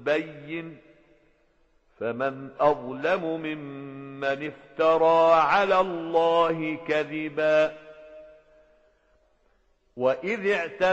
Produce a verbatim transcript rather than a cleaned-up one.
بين فمن أظلم ممن افترى على الله كذبا. وإذ اعتزلوا